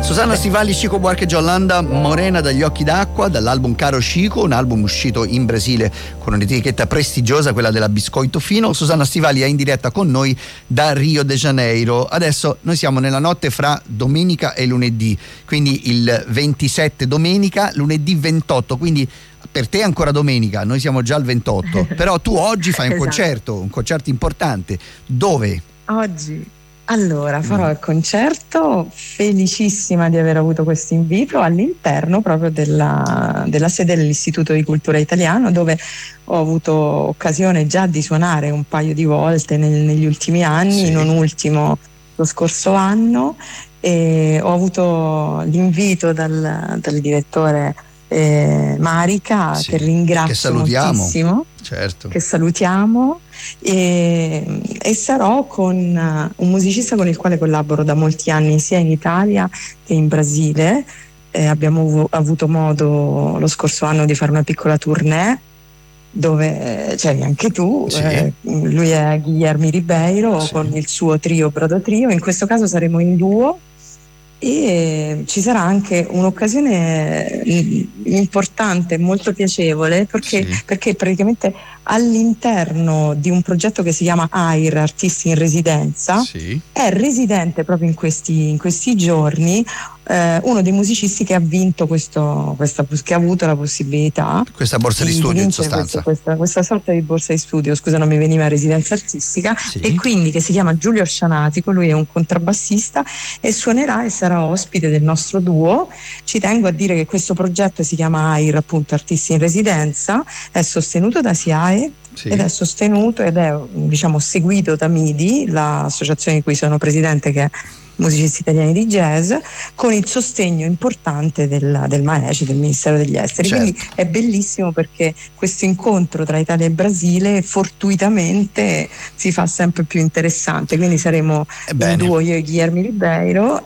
Susanna Stivali, Chico Buarque e Yolanda, Morena dagli occhi d'acqua, dall'album Caro Chico, un album uscito in Brasile con un'etichetta prestigiosa, quella della Biscoito Fino. Susanna Stivali è in diretta con noi da Rio de Janeiro. Adesso noi siamo nella notte fra domenica e lunedì, quindi il 27 domenica, lunedì 28, quindi per te è ancora domenica, noi siamo già al 28, però tu oggi fai un Esatto. un concerto importante. Dove? Oggi, allora, farò il concerto, felicissima di aver avuto questo invito all'interno proprio della sede dell'Istituto di Cultura Italiano, dove ho avuto occasione già di suonare un paio di volte negli ultimi anni, Sì. non ultimo lo scorso anno, e ho avuto l'invito dal direttore Marica, Sì, che ringrazio che salutiamo. moltissimo, Certo. che salutiamo, e sarò con un musicista con il quale collaboro da molti anni sia in Italia che in Brasile. Abbiamo avuto modo lo scorso anno di fare una piccola tournée dove c'eri anche tu. Sì. Lui è Guilherme Ribeiro, Sì. con il suo trio Brodo Trio. In questo caso saremo in duo e ci sarà anche un'occasione importante, molto piacevole, Sì. perché praticamente all'interno di un progetto che si chiama AIR, Artisti in Residenza, Sì. è residente proprio in questi giorni uno dei musicisti che ha vinto che ha avuto la possibilità Questa borsa di di studio in vincere sostanza. questa sorta di borsa di studio, scusa, non mi veniva residenza artistica, Sì. e quindi che si chiama Giulio Scianatico. Lui è un contrabbassista e suonerà e sarà ospite del nostro duo. Ci tengo a dire che questo progetto si chiama AIR, appunto Artisti in Residenza, è sostenuto da SIAE. Sì. Ed è sostenuto ed è, diciamo, seguito da MIDI, l'associazione di cui sono presidente, che è Musicisti Italiani di Jazz, con il sostegno importante del MAECI, del Ministero degli Esteri. Certo. Quindi è bellissimo, perché questo incontro tra Italia e Brasile fortuitamente si fa sempre più interessante. Quindi saremo in duo, io e Guilherme Ribeiro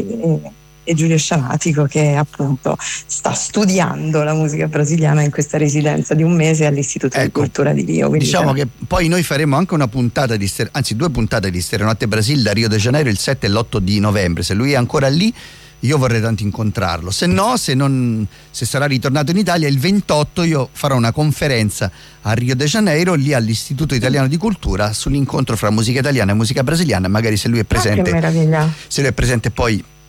e Giulio Scianatico, che appunto sta studiando la musica brasiliana in questa residenza di un mese all'Istituto di Cultura di Rio. Quindi diciamo che poi noi faremo anche una puntata anzi 2 puntate di Stereonotte Brasil da Rio de Janeiro il 7 e l'8 di novembre. Se lui è ancora lì, io vorrei tanto incontrarlo. Se no, se sarà ritornato in Italia, il 28 io farò una conferenza a Rio de Janeiro, lì all'Istituto Italiano di Cultura, sull'incontro fra musica italiana e musica brasiliana. Magari se lui è presente, che meraviglia. se lui è presente poi